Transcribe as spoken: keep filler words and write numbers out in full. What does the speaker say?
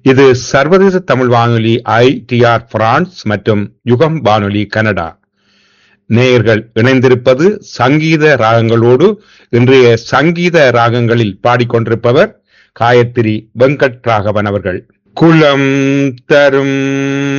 இது சர்வதேச தமிழ் வானொலி ஐ டி ஆர் பிரான்ஸ் மற்றும் யுகம் வானொலி கனடா. நேயர்கள் இணைந்திருப்பது சங்கீத ராகங்களோடு. இன்றைய சங்கீத ராகங்களில் பாடிக்கொண்டிருப்பவர் காயத்ரி வெங்கட் ராகவன் அவர்கள். குலம் தரும்